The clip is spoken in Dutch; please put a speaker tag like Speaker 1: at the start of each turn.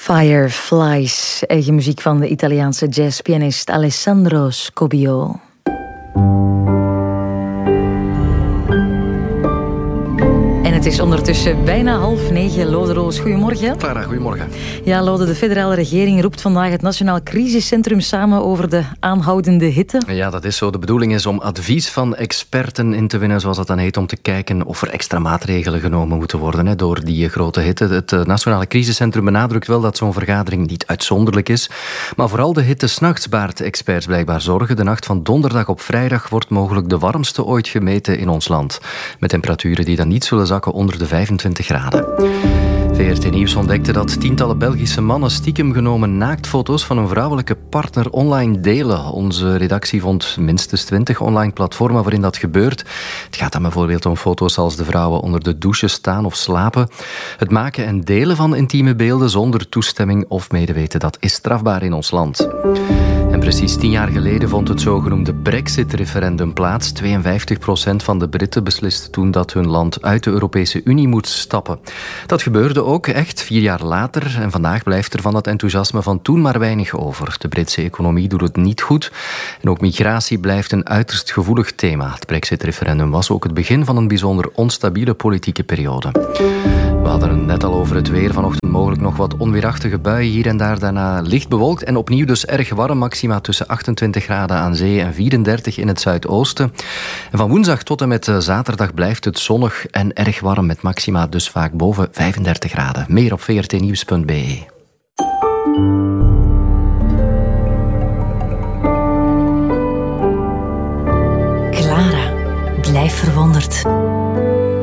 Speaker 1: Fireflies, eigen muziek van de Italiaanse jazzpianist Alessandro Scobio. En het is ondertussen bijna 8:30. Lode Roos, goedemorgen.
Speaker 2: Clara, goedemorgen.
Speaker 1: Ja, Lode, de federale regering roept vandaag het Nationaal Crisiscentrum samen over de aanhoudende hitte.
Speaker 2: Ja, dat is zo. De bedoeling is om advies van experten in te winnen, zoals dat dan heet, om te kijken of er extra maatregelen genomen moeten worden door die grote hitte. Het Nationale Crisiscentrum benadrukt wel dat zo'n vergadering niet uitzonderlijk is, maar vooral de hitte 's nachts baart experts blijkbaar zorgen. De nacht van donderdag op vrijdag wordt mogelijk de warmste ooit gemeten in ons land, met temperaturen die dan niet zullen zakken onder de 25 graden. VRT Nieuws ontdekte dat tientallen Belgische mannen stiekem genomen naaktfoto's van een vrouwelijke partner online delen. Onze redactie vond minstens 20 online platformen waarin dat gebeurt. Het gaat dan bijvoorbeeld om foto's als de vrouwen onder de douche staan of slapen. Het maken en delen van intieme beelden zonder toestemming of medeweten, dat is strafbaar in ons land. En precies 10 jaar geleden vond het zogenoemde Brexit-referendum plaats. 52% van de Britten besliste toen dat hun land uit de Europese Unie moet stappen. Dat gebeurde ook echt 4 jaar later en vandaag blijft er van dat enthousiasme van toen maar weinig over. De Britse economie doet het niet goed en ook migratie blijft een uiterst gevoelig thema. Het Brexit-referendum was ook het begin van een bijzonder onstabiele politieke periode. We hadden het net al over het weer. Vanochtend mogelijk nog wat onweerachtige buien hier en daar, daarna licht bewolkt en opnieuw dus erg warm. Maxima tussen 28 graden aan zee en 34 in het zuidoosten. En van woensdag tot en met zaterdag blijft het zonnig en erg warm met maxima dus vaak boven 35 graden. Meer op vrtnieuws.be.
Speaker 1: Clara, blijf verwonderd.